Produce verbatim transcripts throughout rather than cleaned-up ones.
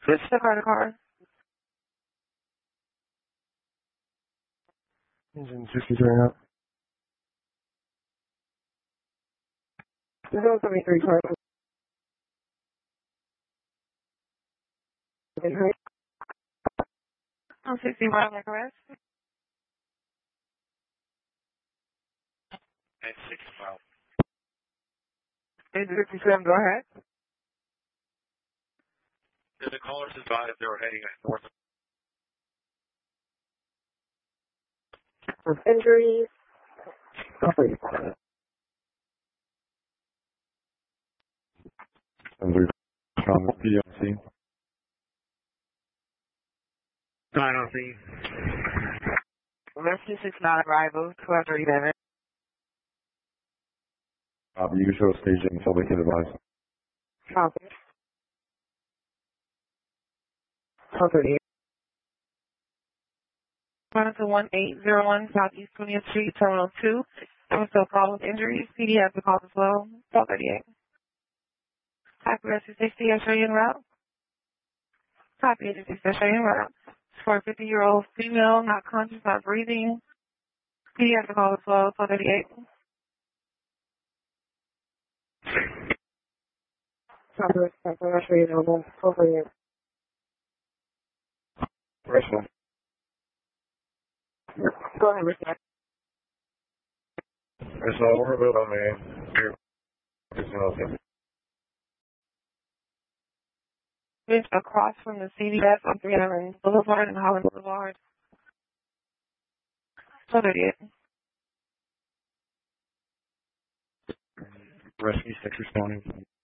Just step out of the car. Engine sixty-three up. zero seventy-three car. I'm sixty-one, am I correct? And sixty-five. eight fifty-seven, go ahead. Did the callers advise if they were heading north? With injuries. From P L C. I don't see. Rescue six nine arrival, twelve thirty-seven. Uh, usual staging until they can advise. Copy. twelve thirty-eight. One to one eight zero one Southeast twentieth Street, Terminal two. There was still call with injuries. P D has the call as well. twelve thirty-eight. Copy rescue sixty, I'll show you en route. Copy agency, I'll show you en route. For a fifty-year-old female, not conscious, not breathing. P D has the call as well. twelve thirty-eight. Copy rescue, I'll show you available. twelve thirty-eight. First one. Go ahead, Richard. It's all over with on me. Here. It's across from the C D S on three hundred Boulevard and Holland Boulevard. twelve thirty-eight. Rescue six responding.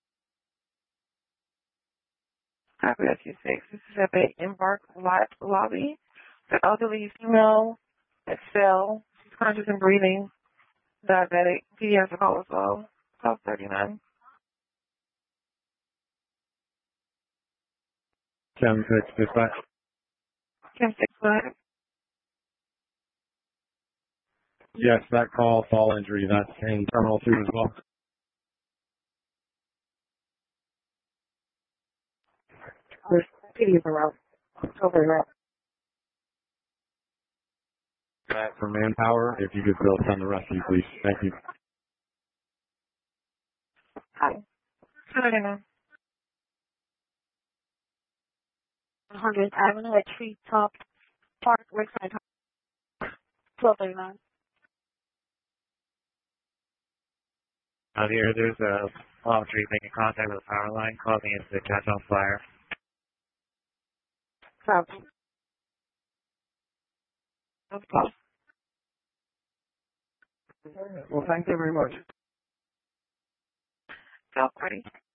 Copy rescue six. This is at the Embark lot lobby. The elderly female at cell. She's conscious and breathing. Diabetic. P D has a call as well. twelve thirty-nine. Chem six dispatch. Chem six, go ahead. Yes, that call, fall injury, that's in Terminal two as well. There's P D around. twelve thirty-nine. That for manpower, if you could bill send the rescue, please. Thank you. Hi. two thirty-nine. one hundredth Avenue at Treetop Park, Riverside. twelve thirty-nine. Out here, there's a palm tree making contact with a power line, causing it to catch on fire. Copy. No problem. Well, thank you very much. Alrighty.